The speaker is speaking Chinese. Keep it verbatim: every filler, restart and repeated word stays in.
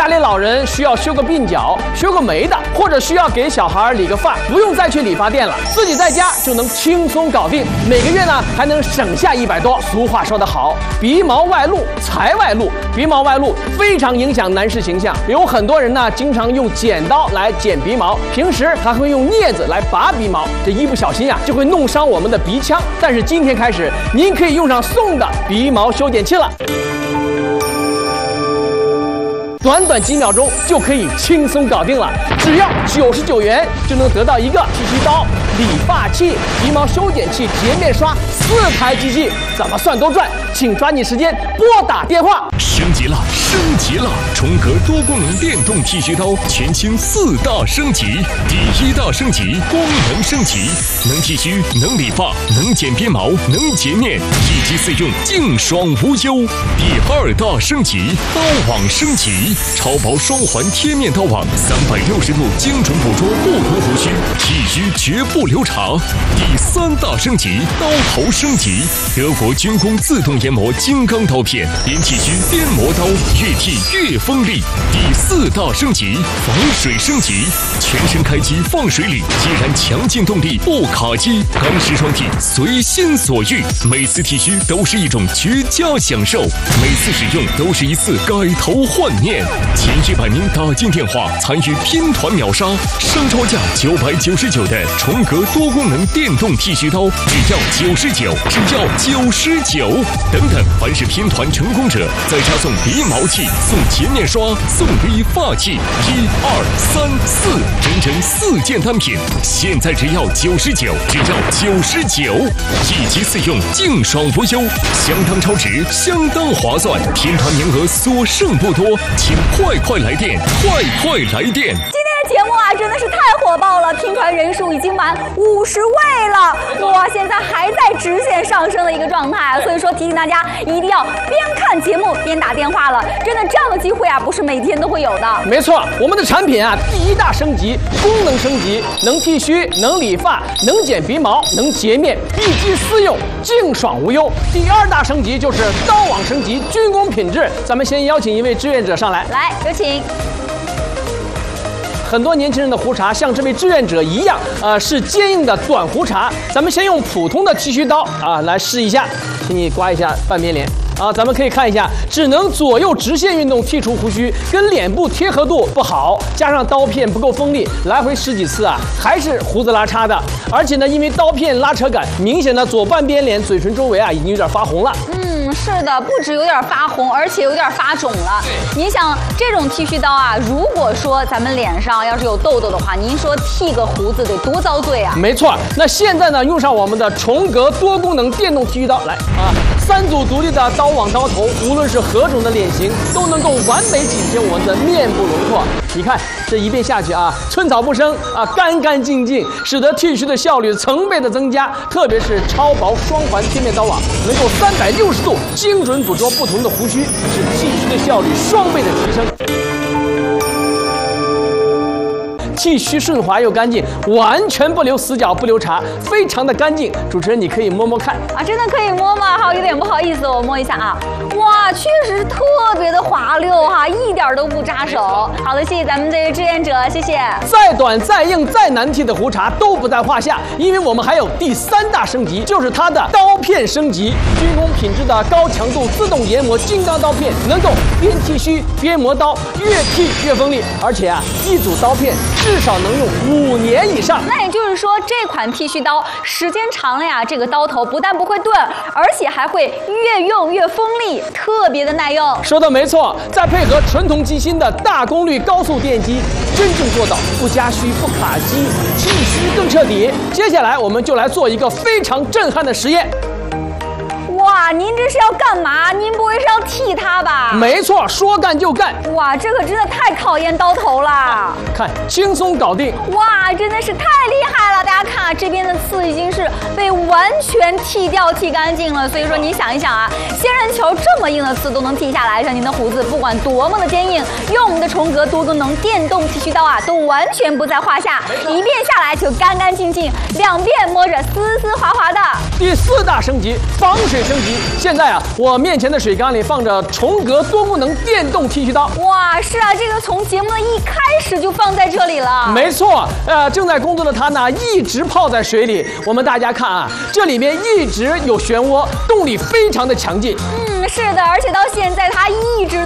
家里老人需要修个鬓角、修个眉的，或者需要给小孩理个发，不用再去理发店了，自己在家就能轻松搞定。每个月呢还能省下一百多。俗话说得好，鼻毛外露财外露，鼻毛外露非常影响男士形象。有很多人呢经常用剪刀来剪鼻毛，平时还会用镊子来拔鼻毛，这一不小心呀、啊、就会弄伤我们的鼻腔。但是今天开始，您可以用上送的鼻毛修剪器了。短短几秒钟就可以轻松搞定了，只要九十九元就能得到一个剃须刀、理发器、鼻毛修剪器、洁面刷四台机器，怎么算都赚。请抓紧时间拨打电话。 升级了，升级了！重格多功能电动剃须刀全新四大升级。第一大升级，功能升级，能剃须，能理发，能剪鼻毛，能洁面，一机四用，净爽无忧。第二大升级，刀网升级，超薄双环贴面刀网，三百六十度精准捕捉不同胡须，剃须绝不留长。第三大升级，刀头升级，德国军工自动研磨金刚刀片，边剃须边磨刀，越剃越锋利。第四大升级，防水升级，全身开机放水里，依然强劲动力，不卡机，钢丝双剃，随心所欲。每次剃须都是一种绝佳享受，每次使用都是一次改头换面。前一百名打进电话参与拼团秒杀，商超价九百九十九的重格多功能电动剃须刀，只要九十九，只要九十九。等等，凡是拼团成功者，再加送鼻毛器、送洁面刷、送理发器，一二三四，整整四件单品，现在只要九十九，只要九十九，一机四用，净爽无忧，相当超值，相当划算。拼团名额所剩不多，请快快来电，快快来电！ 节目啊，真的是太火爆了，拼团人数已经满五十位了，哇，现在还在直线上升的一个状态，所以说提醒大家一定要边看节目边打电话了，真的这样的机会啊，不是每天都会有的。 没错，我们的产品啊，第一大升级，功能升级，能剃须，能理发，能剪鼻毛，能洁面，一机四用，净爽无忧。第二大升级就是刀网升级，军工品质。咱们先邀请一位志愿者上来， 来，有请。 很多年轻人的胡茬像这位志愿者一样，呃，是坚硬的短胡茬。咱们先用普通的剃须刀啊来试一下，请你刮一下半边脸啊，咱们可以看一下，只能左右直线运动剔除胡须，跟脸部贴合度不好，加上刀片不够锋利，来回十几次啊，还是胡子拉碴的。而且呢，因为刀片拉扯感，明显的左半边脸、嘴唇周围啊已经有点发红了。 嗯，是的，不止有点发红，而且有点发肿了。你想，这种剃须刀啊，如果说咱们脸上要是有痘痘的话，您说剃个胡子得多遭罪啊？ 没错，那现在呢，用上我们的重格多功能电动剃须刀，来啊，三组独立的刀网刀头，无论是何种的脸型，都能够完美体现我们的面部轮廓。你看这一遍下去啊，寸草不生啊，干干净净，使得剃须的效率成倍的增加。特别是超薄双环贴面刀网，能够三百六十度精准捕捉不同的胡须，使剃须的效率双倍的提升。剃须顺滑又干净，完全不留死角不留茬，非常的干净。主持人，你可以摸摸看啊，真的可以摸吗？好，有点不好意思，我摸一下啊。哇，确实是特别的滑溜哈，一点都不扎手。好的，谢谢咱们这位志愿者，谢谢。 再短再硬再难剃的胡茬都不在话下，因为我们还有第三大升级，就是它的刀片升级。军工品质的高强度自动研磨金刚刀片，能够边剃须边磨刀，越剃越锋利。而且啊，一组刀片至少能用五年以上。 那也就是说，这款剃须刀时间长了呀，这个刀头不但不会钝，而且还会越用越锋利，特别的耐用。 说的没错，再配合纯铜机芯的大功率高速电机，真正做到不加须不卡机，剃须更彻底。接下来我们就来做一个非常震撼的实验。 哇，您这是要干嘛？您不会是要剃它吧？ 没错，说干就干。 哇，这可真的太考验刀头了。 看，轻松搞定。 哇，真的是太厉害了！大家看啊，这边的刺已经是被完全剃掉、剃干净了。所以说，你想一想啊，仙人球这么硬的刺都能剃下来，像您的胡子不管多么的坚硬，用我们的重格多功能电动剃须刀啊，都完全不在话下。一遍下来就干干净净，两遍摸着丝丝滑滑的。 第四大升级，防水升级， 级。现在啊，我面前的水缸里放着重格多功能电动剃须刀。 哇，是啊，这个从节目的一开始就放在这里了。 没错，呃，正在工作的它呢，一直泡在水里。我们大家看啊，这里面一直有漩涡，动力非常的强劲。 嗯，是的，而且到现在它一直